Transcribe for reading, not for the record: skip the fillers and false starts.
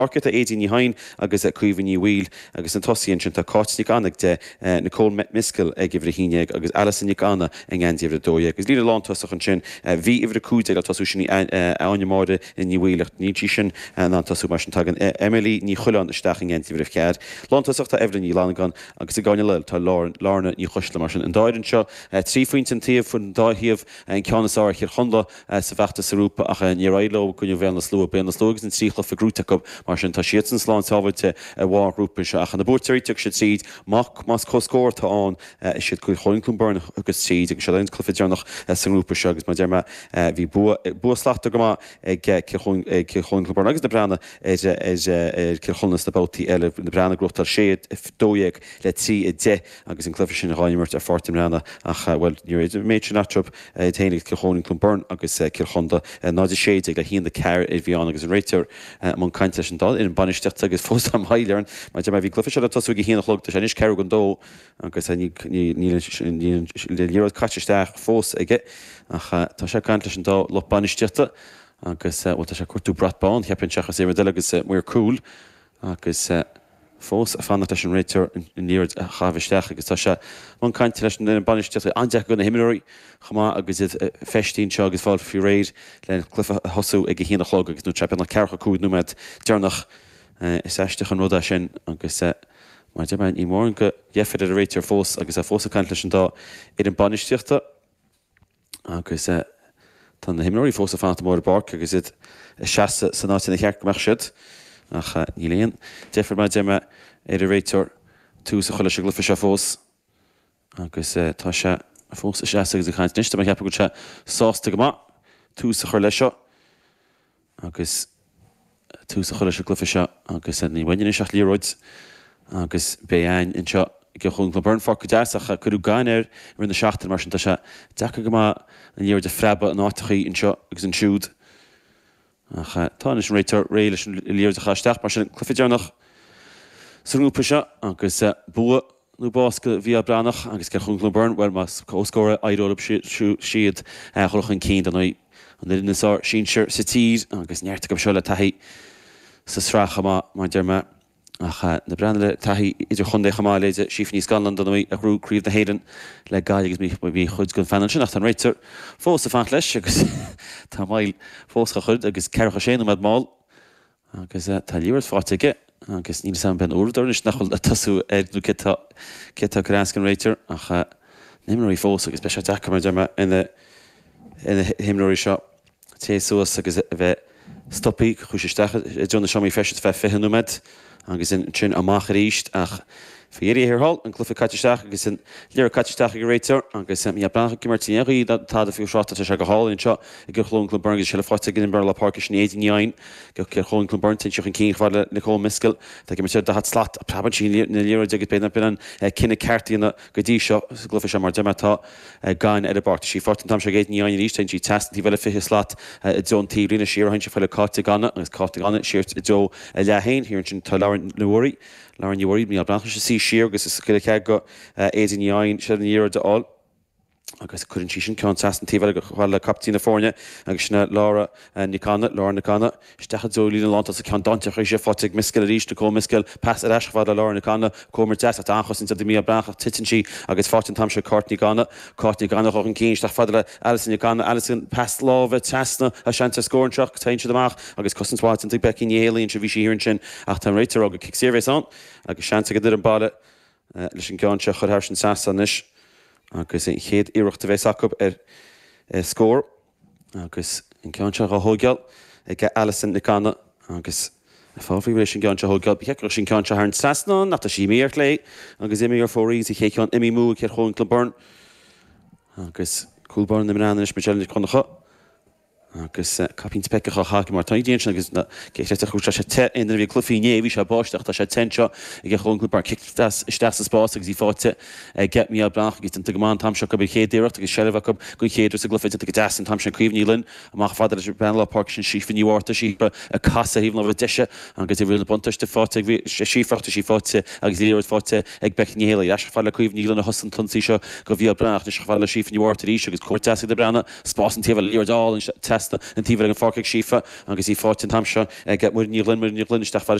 Orcata éidir ní hain agus a cuimh ní bhil agus an tosíonn sin tá cáitní annach de Nicole Miskel ag gibh híineag agus Alison ní anna an ggéantíomh dóide. agus líad lántasach an sin bhí ihre cúide le tasú sin aine in ní bhhuiilecht ní sin an tasú mar an tagan Emily ní chuán isteach an ggéantíomh cead. Lántasach tá ehre ní lánaán agus i gáine le tá lána ní chuisle mar sin an dáirann seo trí faoint an taobh fun dáthíomh an ceannasáir chuir chunda sa bheachta sa rúpa a ní railó gonne bhéna slú béna slógus an tríchla fa grúta mar sin tá siad san sláán tábhaite bhharúpa se ach an na búirtaríteach si tríd más coscóir tá an siad chuil choinúmburn agus tríd agus se leon clufidearnach san rúpa se agus mar dearma bhí buaslachta go ag choinúmburn agus na brana chunnas na bátaí eile na brana grotar séad dóag le trí i de agus an clufi sin ráimirt ar fortim rana ach bhfuil ní idir méid sin atrop téananig choinúmburn agus chunda náidir séad ag le híon de ceir i bhíán agus an réiteir man caiinte leis an dá in an banisteach agus fós am hailearn, mar de bhí glufi se tasú go híanana chlog, tá sé níos ceir an dó agus níorad caiteisteach fós aige ach tá sé caiint leis an dá lo banisteachta agus tá sé cuatú bratbán, cheapinn seachas éime de agus muir cool agus fós a fanna leis an réiteir in níorad a chahisteach agus tá sé man caiinte leis an banisteachta andeach go na himimeí chamá agus iad festín seo agus fáil fiú réid le clufa hosú ag híanana chlog agus nó trepa na cecha cúd nóid dearnach is eisteach an rudá sin agus mar de í mór go dhéfid a réiteir fós agus a fós a caiint leis an dá iad an banisteachta agus tá na himimeí fós a fanna mór barc agus iad seaasa san áitina chearc meach siad ach ní léon défir mar deime iad a réiteir tús a chuile se glufa se fós agus tá se fós a seaasa agus a chaint níos mar cheappa go se sásta go tús a chuir lei seo agus tús a chuile se glufa seo agus ní bhaine seach líróid agus béin in seo go chun le burn farcu deach a chuú gaiir ar na seachtain mar sin tá se decha go an dhéir de freaba an áitichaí in seo agus an siúd tá is an réiteir réile sin líir a chaisteach mar sin clufidearnach sanúpa seo agus bua nó básca bhí branach agus ce chun burn bhfuil mas cóscóra airóla siad chulach an cín an idirnaá síir sa tír agus neirrta go seo le taí sa srácha mar dearma ach na brandile taí idir chundé chaáléide síf níos Scotland an a grúríomh na héan le gaiil agus bhí chud gon fan sin nach an réiteir fós a fan leis agus tá maiil fóscha chud agus cecha séanam med máil agus tá líir fáteige agus ní sam ben údar is nachil a tasú nú cetá gráscan réiteir ach nimí fós agus be se decha mar dearma ina himnoirí seo téúas agus bheith stoppaí chuisteach John seomí feisi bheith fihanúid agus in sin amach ríist ach féirí hirhall an clufa caiteisteach agus in léir caiteisteach go réiteir agus í brancha gimartíí tá a fiúráta se go háil in seo i go chlún clubburn se le fáte gin bar le park sin éidirneáin go chun clubburn seach an cíáile Nicole Miskel tá mar de hat slat a praban sin na léir agus bena bin an cinenne ceirtíína go dtí seo glufa se mar dematá gáin ar bar sí fortan tam se éidirneáin ríiste sí test í bhile fi slat i dón tíína siar hain se fel cáte ganna agus cáte ganna sirt i dó lehéin hir sin tá leir nuirí Lauren you worried me a branch see sheer agus is go éidirneáin se an díar deáil agus chuann sí sin ceann teas an tíhile go bhfuil le captína fórne agus sinna Lára Nicana stecha dólína lánta sa cean dáinte chu sé fáteigh miscail a ríis na commiscail pas a eisfád a Lára Nicana comir de a anchos inta mí a brancha titan sí agus fátin tam se Courtney Ganna chu an cín sta fada Alison Nicana Alison pas lábh tesna a seanta scóirseach tain se amach agus cosintháin ag becin éalaíonn se bhí sí híann sin ach tá réitar agus kick sévéis an agus seanta go dir an baile leis an ceann se chuthir sin sasanis agus chéad iireachta bheith sacb scór agus in ceanse a thógeal ag Alison Nicana agus fáhí éis sin ceanse thógeal be sin ceanse ar an sasná nach sí méart lé agus imi ar fóí sa chéán imi mú cear chun clubburn agus coolburn na mráis me chunacha agus capín pecha chacha mar taidíon agus céiste chuúte sé te inar bhí clufií néhí se báisteach tá sé tenseo ag chunúpar iste spás agus í fáte get mí brach agus an tuán tam se go chédéirecht agus seh go chéidir sa glufiide go dean tam sin críomhnílinn amach fáidir is benla park sin sífanníhharta sí a casa híomh le deise agus i bhfuil buntaiste fáte sé sífachta sí fáte agus líir fáte ag beníhéla eis fáile cuomhnílan na hosan tunsaí seo go bhí brach is fáile sífanníhharta rí agus cuairte de brena spás an tíhil líordáil measta an tíh an fácaigh sífa agus í fáin tamseo get mu nílinn isteach